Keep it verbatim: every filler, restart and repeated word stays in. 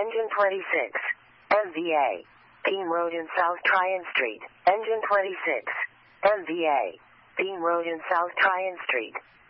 Engine twenty-six. M V A. Beam Road in South Tryon Street. Engine twenty-six. M V A. Beam Road in South Tryon Street.